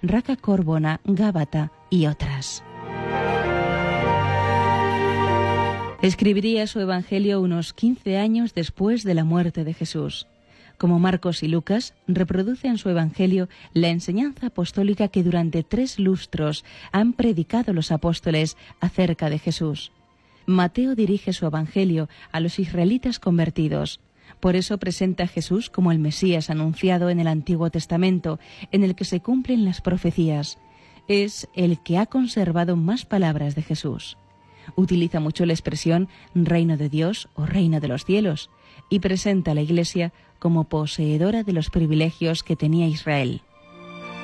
Raca Corbona, Gábata y otras. Escribiría su Evangelio unos 15 años después de la muerte de Jesús. Como Marcos y Lucas, reproduce en su Evangelio la enseñanza apostólica que durante 3 lustros han predicado los apóstoles acerca de Jesús. Mateo dirige su Evangelio a los israelitas convertidos. Por eso presenta a Jesús como el Mesías anunciado en el Antiguo Testamento, en el que se cumplen las profecías. Es el que ha conservado más palabras de Jesús. Utiliza mucho la expresión reino de Dios o reino de los cielos y presenta a la Iglesia como poseedora de los privilegios que tenía Israel.